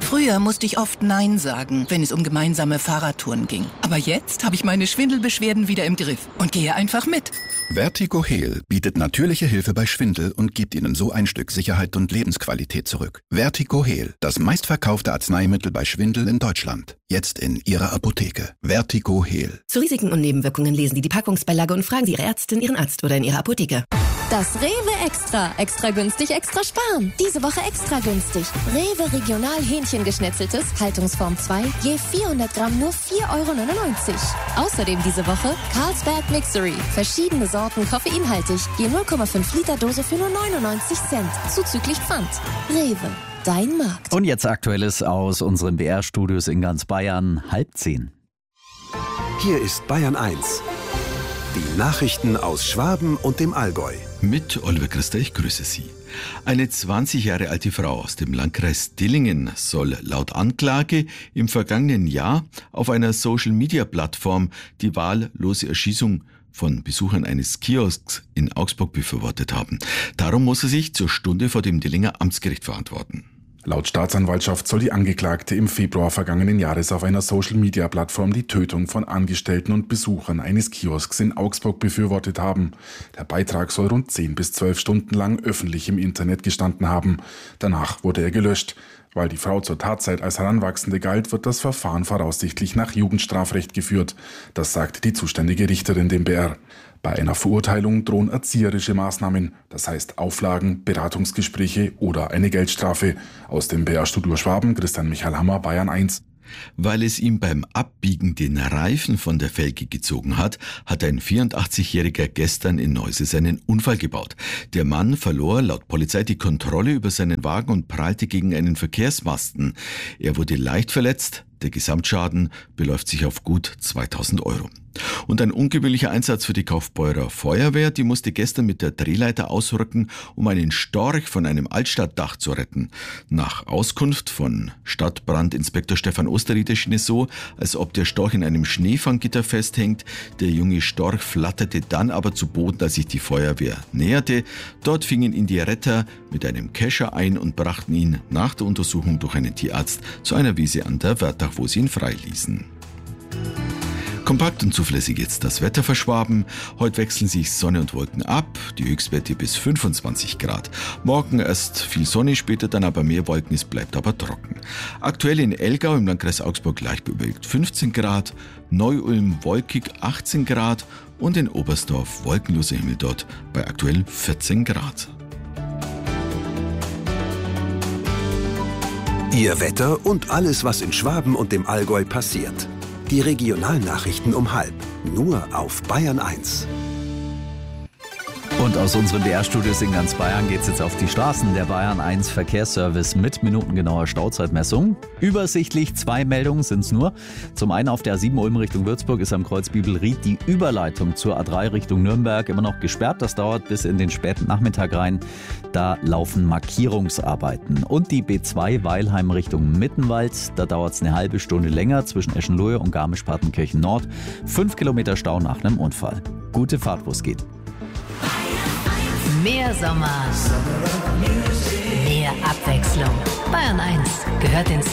Früher musste ich oft Nein sagen, wenn es um gemeinsame Fahrradtouren ging. Aber jetzt habe ich meine Schwindelbeschwerden wieder im Griff und gehe einfach mit. Vertigo-Heal bietet natürliche Hilfe bei Schwindel und gibt Ihnen so ein Stück Sicherheit und Lebensqualität zurück. Vertigo-Heal, das meistverkaufte Arzneimittel bei Schwindel in Deutschland. Jetzt in Ihrer Apotheke. Vertigo-Heal. Zu Risiken und Nebenwirkungen lesen Sie die Packungsbeilage und fragen Sie Ihre Ärztin, Ihren Arzt oder in Ihrer Apotheke. Das Rewe Extra. Extra günstig, extra sparen. Diese Woche extra günstig. Rewe Regional Hähnchengeschnetzeltes, Haltungsform 2, je 400 Gramm nur 4,99 €. Außerdem diese Woche Carlsberg Mixery. Verschiedene Sorten koffeinhaltig, je 0,5 Liter Dose für nur 99 Cent. Zuzüglich Pfand. Rewe, dein Markt. Und jetzt Aktuelles aus unseren BR-Studios in ganz Bayern, 9:30. Hier ist Bayern 1. Die Nachrichten aus Schwaben und dem Allgäu. Mit Oliver Christa, ich grüße Sie. Eine 20 Jahre alte Frau aus dem Landkreis Dillingen soll laut Anklage im vergangenen Jahr auf einer Social-Media-Plattform die wahllose Erschießung von Besuchern eines Kiosks in Augsburg befürwortet haben. Darum muss er sich zur Stunde vor dem Dillinger Amtsgericht verantworten. Laut Staatsanwaltschaft soll die Angeklagte im Februar vergangenen Jahres auf einer Social-Media-Plattform die Tötung von Angestellten und Besuchern eines Kiosks in Augsburg befürwortet haben. Der Beitrag soll rund 10 bis 12 Stunden lang öffentlich im Internet gestanden haben. Danach wurde er gelöscht. Weil die Frau zur Tatzeit als Heranwachsende galt, wird das Verfahren voraussichtlich nach Jugendstrafrecht geführt. Das sagte die zuständige Richterin dem BR. Bei einer Verurteilung drohen erzieherische Maßnahmen, das heißt Auflagen, Beratungsgespräche oder eine Geldstrafe. Aus dem BR-Studio Schwaben, Christian Michael Hammer, Bayern 1. Weil es ihm beim Abbiegen den Reifen von der Felge gezogen hat, hat ein 84-Jähriger gestern in Neuse seinen Unfall gebaut. Der Mann verlor laut Polizei die Kontrolle über seinen Wagen und prallte gegen einen Verkehrsmasten. Er wurde leicht verletzt. Der Gesamtschaden beläuft sich auf gut 2.000 €. Und ein ungewöhnlicher Einsatz für die Kaufbeurer Feuerwehr, die musste gestern mit der Drehleiter ausrücken, um einen Storch von einem Altstadtdach zu retten. Nach Auskunft von Stadtbrandinspektor Stefan Osterrieder schien es so, als ob der Storch in einem Schneefanggitter festhängt. Der junge Storch flatterte dann aber zu Boden, als sich die Feuerwehr näherte. Dort fingen ihn die Retter mit einem Kescher ein und brachten ihn nach der Untersuchung durch einen Tierarzt zu einer Wiese an der Wörthach, wo sie ihn freiließen. Kompakt und zuverlässig jetzt das Wetter für Schwaben. Heute wechseln sich Sonne und Wolken ab, die Höchstwerte bis 25 Grad. Morgen erst viel Sonne, später dann aber mehr Wolken, es bleibt aber trocken. Aktuell in Elgau im Landkreis Augsburg leicht bewölkt 15 Grad, Neu-Ulm wolkig 18 Grad und in Oberstdorf wolkenloser Himmel dort bei aktuell 14 Grad. Ihr Wetter und alles, was in Schwaben und dem Allgäu passiert. Die Regionalnachrichten um 12:30. Nur auf Bayern 1. Und aus unseren BR-Studios in ganz Bayern geht's jetzt auf die Straßen. Der Bayern 1 Verkehrsservice mit minutengenauer Stauzeitmessung. Übersichtlich 2 Meldungen sind's nur. Zum einen auf der A7 Ulm Richtung Würzburg ist am Kreuz Bibelried die Überleitung zur A3 Richtung Nürnberg immer noch gesperrt. Das dauert bis in den späten Nachmittag rein. Da laufen Markierungsarbeiten. Und die B2 Weilheim Richtung Mittenwald. Da dauert's eine halbe Stunde länger zwischen Eschenlohe und Garmisch-Partenkirchen Nord. 5 Kilometer Stau nach einem Unfall. Gute Fahrt, wo es geht. Mehr Sommer, mehr Abwechslung. Bayern 1 gehört ins